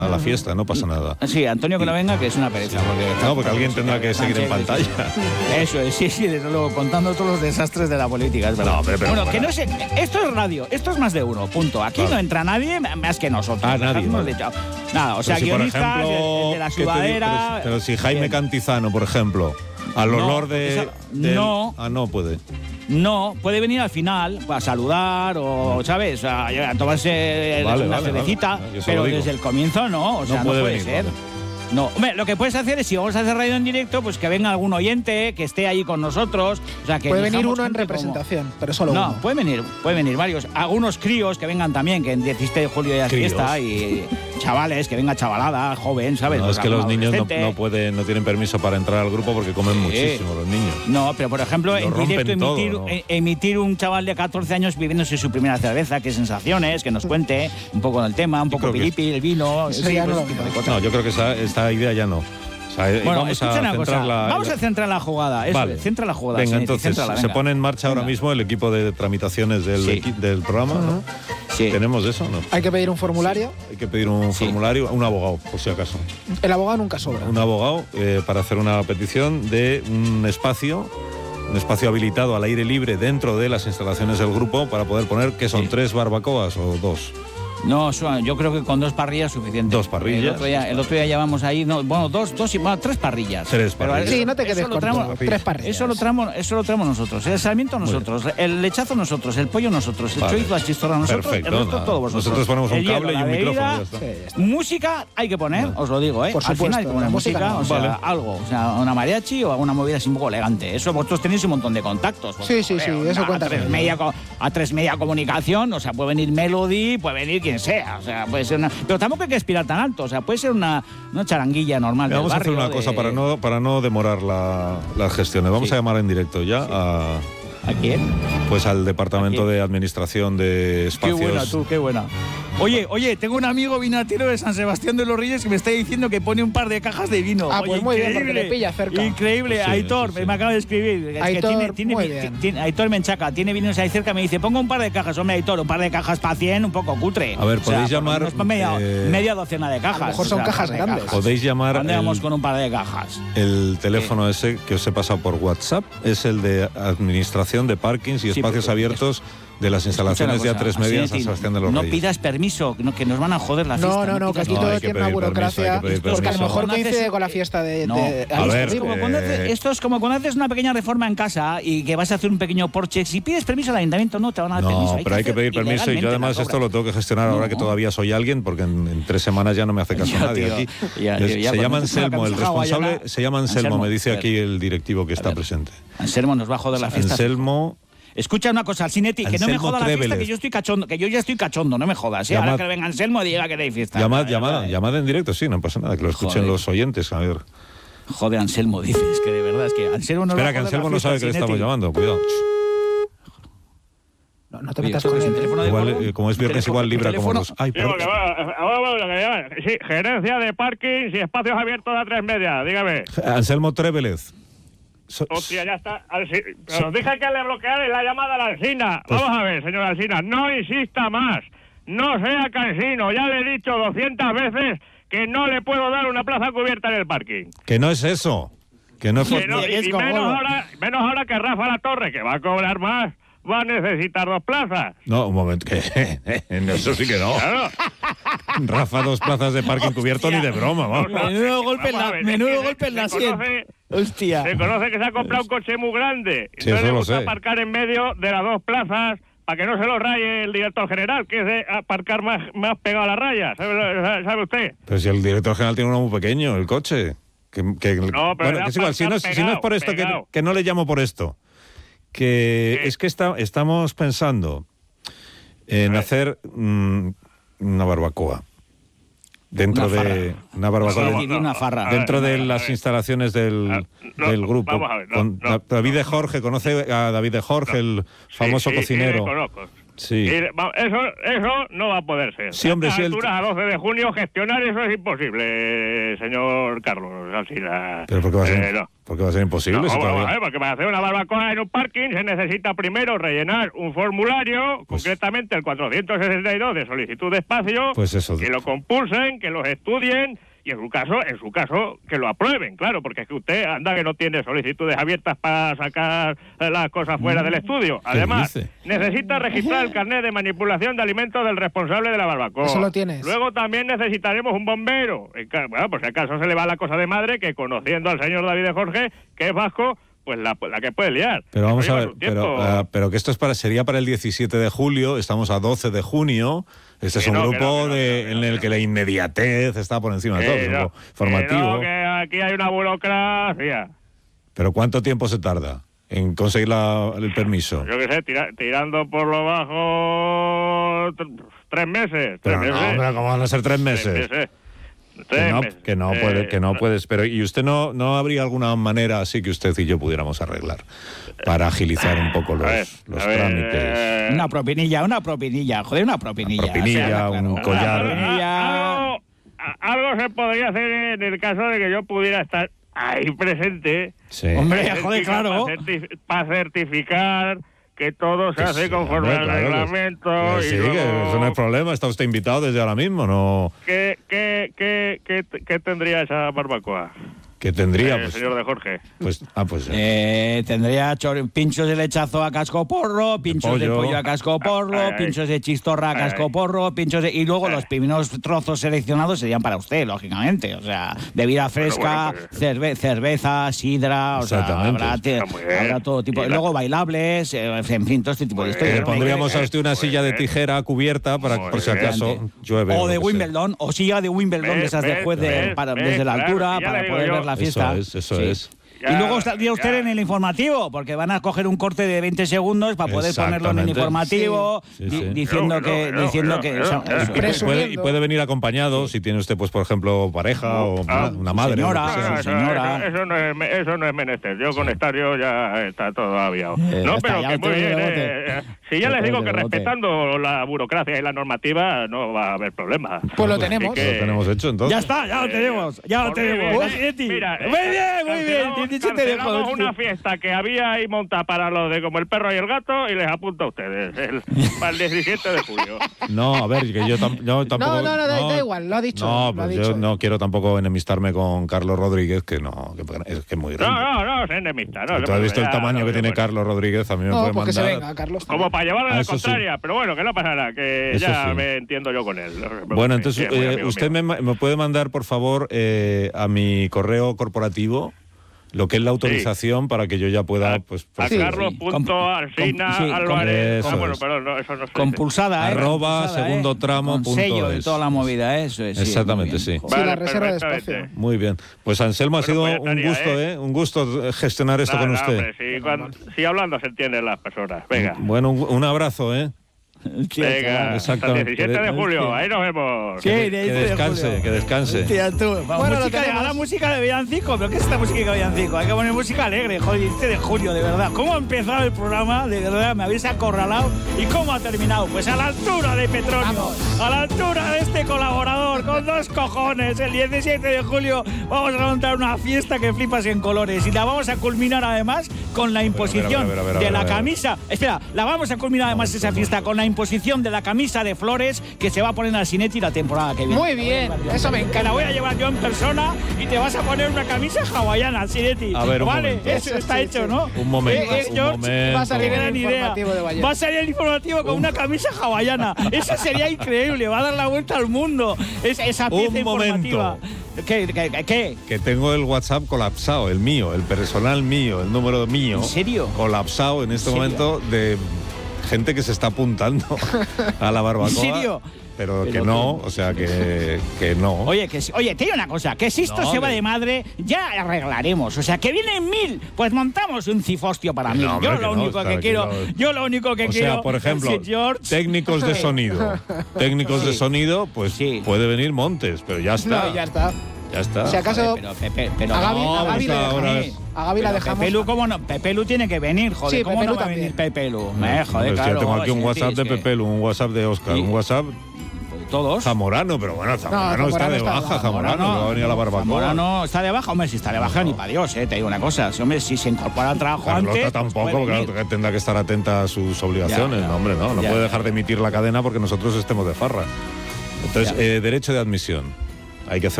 a la fiesta, no pasa nada. Sí, Antonio que no venga, que es una pereza. Porque alguien tendrá que seguir en pantalla. Eso es, sí, desde luego, contando todos los desastres de la política, es verdad. No, pero bueno, que no sé, esto es radio, esto es más de uno, punto. Aquí no entra nadie más que nosotros. Nadie. Nada, o sea, si guionistas, ejemplo, de la sudadera... Pero si Jaime Cantizano, por ejemplo, al olor de... No. No puede. No, puede venir al final a saludar o, ¿sabes? A tomarse una cervecita, pero desde el comienzo no, o sea, no puede venir, ser. No, hombre, lo que puedes hacer es, si vamos a hacer radio en directo, pues que venga algún oyente, que esté ahí con nosotros. O sea, que puede venir uno en representación, pero solo uno. No, puede venir varios. Algunos críos que vengan también, que en 17 de julio ya es fiesta, y chavales, que venga chavalada, joven, ¿sabes? No, es que los niños no tienen permiso para entrar al grupo porque comen muchísimo los niños. No, pero por ejemplo, en directo emitir un chaval de 14 años viviéndose su primera cerveza, qué sensaciones, que nos cuente un poco del tema, un poco pilipi, el vino... No, yo creo que esta idea ya no. O sea, bueno, vamos a centrar la jugada. Eso, vale. Centra la jugada. Venga, entonces, se pone en marcha ahora mismo el equipo de tramitaciones del programa, ¿no? Sí. ¿Tenemos eso? No. Hay que pedir un formulario. Hay que pedir un formulario, un abogado, por si acaso. El abogado nunca sobra. Un abogado para hacer una petición de un espacio habilitado al aire libre dentro de las instalaciones del grupo para poder poner, ¿qué son? ¿3 barbacoas o 2? No, yo creo que con 2 parrillas es suficiente. 2 parrillas. El otro día llevamos ahí, 3 parrillas. 3 parrillas. Sí, no te quedes con 3 parrillas. Eso lo traemos nosotros. El sarmiento nosotros, el lechazo nosotros, el pollo nosotros, el chorizo, la chistorra nosotros. Perfecto, el resto todo vosotros. Nosotros ponemos un cable y un micrófono. Música hay que poner, os lo digo, Por supuesto, al final hay que poner música, o sea, algo, o sea, una mariachi o alguna movida así un poco elegante. Eso vosotros tenéis un montón de contactos. Sí, eso cuenta. A 3 Media Comunicación, o sea, puede venir Melody, puede venir quien sea, o sea, puede ser una... Pero tampoco hay que aspirar tan alto, o sea, puede ser una charanguilla normal del Vamos a hacer una cosa para no demorar las gestiones. Vamos a llamar en directo ya a... ¿A quién? Pues al Departamento de Administración de Espacios. Qué buena tú, qué buena. Oye, tengo un amigo vinatero de San Sebastián de los Reyes que me está diciendo que pone un par de cajas de vino. Pues muy bien, porque le pilla cerca. Increíble, sí, Aitor, me acaba de escribir. Aitor, Aitor Menchaca, tiene vinos ahí cerca, me dice, ponga un par de cajas. Hombre, Aitor, un par de cajas para 100, un poco cutre. A ver, podéis llamar... media docena de cajas. A lo mejor son cajas grandes. Podéis llamar... ¿Dónde vamos con un par de cajas? El teléfono ese que os he pasado por WhatsApp es el de Administración de Parkings y Espacios Abiertos de las instalaciones de A3 Media en San Sebastián de los Reyes. No pidas permiso, que nos van a joder la fiesta. No, que aquí todo tiene una burocracia, porque a lo mejor coincide con la fiesta de... A ver, esto es como cuando haces una pequeña reforma en casa y que vas a hacer un pequeño porche. Si pides permiso al ayuntamiento, no te van a dar permiso. No, pero hay que pedir permiso y yo además esto lo tengo que gestionar ahora que todavía soy alguien, porque en 3 semanas ya no me hace caso nadie aquí. Se llama Anselmo, el responsable se llama Anselmo, me dice aquí el directivo que está presente. Anselmo nos va a joder la fiesta. Anselmo... Escucha una cosa, Alcinetti, que no me joda la fiesta, que yo estoy cachondo, que yo ya estoy cachondo, no me jodas. Ahora que venga Anselmo y diga que hay fiesta. Llamad en directo, sí, no pasa nada, que lo escuchen los oyentes, a ver. Joder, Anselmo, dices, que de verdad es que Anselmo no... Espera, que Anselmo no sabe que le estamos llamando, cuidado. No te metas con el teléfono igual, como es viernes, igual libra como los... Sí, gerencia de parkings y espacios abiertos a 3 Media, dígame. Anselmo Trévelez. Hostia, ya está. Os dije que le bloqueara la llamada a la Alsina. Vamos a ver, señora Alsina, no insista más. No sea cansino. Ya le he dicho 200 veces que no le puedo dar una plaza cubierta en el parking. Que no es eso. Que no es... Y menos ahora que Rafa La Torre, que va a cobrar más, va a necesitar 2 plazas. No, un momento, que eso sí que no. Claro. Rafa, 2 plazas de parking cubierto ni de broma, vamos. Menudo golpe en la sien. Hostia. Se conoce que se ha comprado un coche muy grande. Sí, entonces le lo gusta sé. aparcar en medio de las 2 plazas para que no se lo raye el director general, que es de aparcar más pegado a la raya. ¿Sabe usted? Pero si el director general tiene uno muy pequeño, el coche. No, pero bueno, que es igual, si no es por esto, que no le llamo por esto. Que es que estamos pensando en hacer una barbacoa. Dentro de una barbacoa dentro de las instalaciones del grupo. Vamos a ver, David de Jorge, ¿conoce a David de Jorge, el famoso cocinero? Sí, conozco. Sí. Eso no va a poder ser. Sí, hombre, a estas alturas, a 12 de junio, gestionar eso es imposible, señor Carlos Alsina. ¿Pero por qué va a ser, no. ¿por qué va a ser imposible? Porque para hacer una barbacoa en un parking se necesita primero rellenar un formulario, concretamente el 462 de solicitud de espacio, pues eso. Que lo compulsen, que los estudien y en su caso, que lo aprueben, claro, porque es que usted anda que no tiene solicitudes abiertas para sacar las cosas fuera del estudio. Además, necesita registrar el carnet de manipulación de alimentos del responsable de la barbacoa. Eso lo tienes. Luego también necesitaremos un bombero. Bueno, por si acaso se le va la cosa de madre, que conociendo al señor David de Jorge, que es vasco, pues la que puede liar. Pero vamos a ver, pero que esto sería para el 17 de julio, estamos a 12 de junio. Este es un grupo en el que la inmediatez está por encima de todo, es un grupo formativo. Que aquí hay una burocracia. ¿Pero cuánto tiempo se tarda en conseguir el permiso? Yo qué sé, tirando por lo bajo 3 meses. Pero no, hombre, ¿cómo van a ser 3 meses? 3 meses. Que no puedes. Pero ¿y usted no habría alguna manera así que usted y yo pudiéramos arreglar para agilizar un poco los trámites? Una propinilla, joder, una propinilla. Una propinilla, un collar. Algo se podría hacer en el caso de que yo pudiera estar ahí presente. Sí. Hombre, joder, claro. Para certificar que todo se hace conforme al reglamento. Sí, que eso no es problema, está usted invitado desde ahora mismo, ¿no? ¿Qué tendría esa barbacoa? ¿Qué tendría? El señor de Jorge. Tendría pinchos de lechazo a casco porro, pinchos de pollo a casco porro, pinchos de chistorra a casco porro, y luego los primeros trozos seleccionados serían para usted, lógicamente. O sea, bebida fresca, cerveza, sidra, o sea, habrá todo tipo. Y luego bailables, en fin, todo este tipo de historias. Le pondríamos a usted una silla de tijera cubierta para por si acaso llueve. O de Wimbledon, o silla de Wimbledon de esas de juez desde la altura para poder ver la fiesta. Eso es. Y luego estaría usted en el informativo, porque van a coger un corte de 20 segundos para poder ponerlo en el informativo, diciendo que... Y puede venir acompañado, si tiene usted, pues por ejemplo, pareja o una madre. Señora. Eso no es menester. Yo con estar ya está todo aviado. No, pero que muy bien. Si ya les digo que respetando la burocracia y la normativa no va a haber problema. Pues lo tenemos. Lo tenemos hecho, entonces. Ya está, ya lo tenemos. Mira, muy bien. Cancelamos una fiesta que había ahí montada para los de como el perro y el gato y les apunto a ustedes para el 17 de julio. No, a ver, que yo tampoco... No, da igual, lo ha dicho. No, pues yo no quiero tampoco enemistarme con Carlos Rodríguez, que es muy grande. No, se enemista. No, ¿tú has visto el tamaño que tiene Carlos Rodríguez? A mí me puede mandar... se venga, Carlos. Como para llevarlo a la contraria, pero bueno, que no pasará, que eso ya me entiendo yo con él. Bueno, entonces, usted me puede mandar, por favor, a mi correo corporativo lo que es la autorización para que yo ya pueda... pues a Carlos.Alsina Álvarez. Perdón, eso no sé. Compulsada, @segundotramo.es. Con sello de toda la movida, eso es. Exactamente, sí. La reserva de espacio. Muy bien. Pues Anselmo, ha sido un gusto gestionar esto con usted. Hombre, sí, hablando se entienden las personas. Venga. Bueno, un abrazo, ¿eh? Venga, hasta el 17 de julio, ahí nos vemos. Que descanse. Tía, tú. La música de villancico, pero ¿qué es esta música de villancico? Hay que poner música alegre, joder, 17 de julio, de verdad. ¿Cómo ha empezado el programa? De verdad, me habéis acorralado. ¿Y cómo ha terminado? Pues a la altura de Petronio, a la altura de este colaborador, con 2 cojones. El 17 de julio vamos a montar una fiesta que flipas en colores y la vamos a culminar además con la imposición de la camisa. Espera, la vamos a culminar además esa fiesta con la imposición de la camisa de flores que se va a poner al Sinetti la temporada que viene. Muy bien, eso me encanta. Que la voy a llevar yo en persona y te vas a poner una camisa hawaiana, Sinetti. A ver, vale, eso está hecho, ¿no? Un momento. Va a salir el informativo de Valladolid. Va a salir el informativo con una camisa hawaiana. Eso sería increíble, va a dar la vuelta al mundo. Esa pieza informativa. ¿Qué? Que tengo el WhatsApp colapsado, el mío, el personal mío, el número mío. ¿En serio? Colapsado en este momento de gente que se está apuntando a la barbacoa. ¿En serio? Pero que no, o sea, que no. Oye, te digo una cosa, que si esto se va de madre, ya arreglaremos. O sea, que vienen 1000, pues montamos un cifostio para 1000. Yo lo único que quiero... O sea, por ejemplo, técnicos de sonido. Técnicos de sonido, pues puede venir Montes, pero ya está. No, ya está. Ya está. Si acaso, pero a Gaby la dejamos. Pepe Lu, ¿cómo no? Pepe Lu tiene que venir, joder. Sí, ¿Cómo Pepe no Lu va a venir Pepe Lu? Joder, claro. Yo tengo aquí un WhatsApp de Pepe Lu, un WhatsApp de Óscar, un WhatsApp... Todos. Zamorano, pero bueno, Zamorano está de baja, Zamorano, que va a venir a la barbacoa. Zamorano está de baja, hombre, si está de baja ni para Dios, te digo una cosa. Si, hombre, si se incorpora al trabajo Carlota antes... tampoco, porque tendrá que estar atenta a sus obligaciones. No, hombre, no puede dejar de emitir la cadena porque nosotros estemos de farra. Entonces, derecho de admisión. Hay que hacer